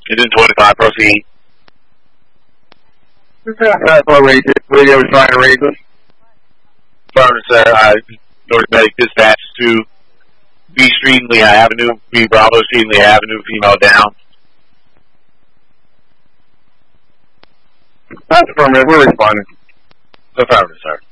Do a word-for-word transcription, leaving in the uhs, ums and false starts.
It's in twenty-five, proceed. That's what radio, radio was trying to raise us. Affirmative, sir. I North Medic dispatch to B Street, Lehigh Avenue, B Bravo Street, Lehigh Avenue, female down. That's affirmative. We're responding. Affirmative, sir.